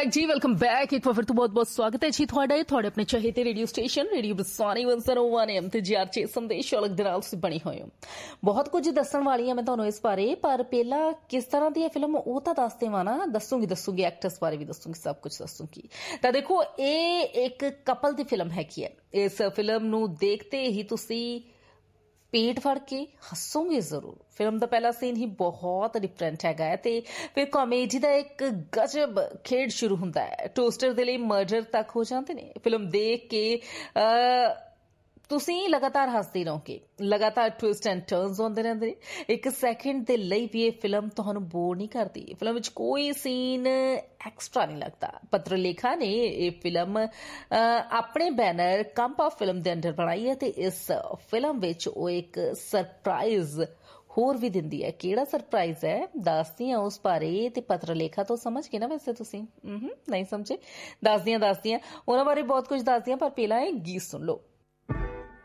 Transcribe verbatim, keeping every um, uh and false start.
जी welcome back एक बार फिर तो बहुत बहुत स्वागत है जी ਤੁਹਾਡਾ ਤੁਹਾਡੇ ਆਪਣੇ ਚਾਹੀਦੇ ਰੇਡੀਓ ਸਟੇਸ਼ਨ ਰੇਡੀਓ ਬਸਾਨੀ ਇੱਕ ਸੌ ਇੱਕ ਐਮ ਤੇ ਜੀ ਆਰ ਛੇ ਸੰਦੇਸ਼ ਅਲੱਗ ਦੇ ਨਾਲ ਤੁਸੀਂ ਬਣੀ ਹੋਏ ਹੋ। ਬਹੁਤ ਕੁਝ ਦੱਸਣ ਵਾਲੀ ਹਾਂ ਮੈਂ ਤੁਹਾਨੂੰ ਇਸ ਬਾਰੇ, ਪਰ ਪਹਿਲਾਂ ਕਿਸ ਤਰ੍ਹਾਂ ਦੀ ਹੈ ਫਿਲਮ ਉਹ ਤਾਂ ਦੱਸ ਦੇਵਾਂ ਨਾ। ਦੱਸੂਗੀ ਦੱਸੂਗੀ ਐਕਟਰਸ ਬਾਰੇ ਵੀ ਦੱਸੂਗੀ, ਸਭ ਕੁਝ ਦੱਸੂਗੀ। ਤਾਂ ਦੇਖੋ ਇਹ ਇੱਕ ਕਪਲ ਦੀ ਫਿਲਮ ਹੈਗੀ ਹੈ। ਇਸ ਫਿਲਮ ਨੂੰ ਦੇਖਦੇ ਹੀ ਤੁਸੀਂ पेट फड़ के हसोगे जरूर। फिल्म का पहला सीन ही बहुत डिफरेंट हैगा है ते फिर कॉमेडी का एक गजब खेड शुरू होता है। टोस्टर के लिए मर्डर तक हो जाते ने। फिल्म देख के तुसी लगातार हसते रहोगे, लगातार ट्विस्ट एंड टर्न्स आते रहते हैं। एक सैकेंड के लिए भी ये फिल्म तुहानू बोर नहीं करती। फिल्म में कोई सीन एक्सट्रा नहीं लगता। पत्रलेखा ने ये फिल्म अपने बैनर कंपा फिल्म के अंडर बनाई है ते इस फिल्म विच वो एक सरप्राइज होर भी दिंदी है। किहड़ा सरप्राइज है दसदी हां उस बारे। ते पत्रलेखा तो समझ गए ना वैसे तुसी? नहीं समझे? दसदी हां दसदी हां उन्हां बारे बहुत कुछ दसदी हां, पर पहला ये गीत सुन लो।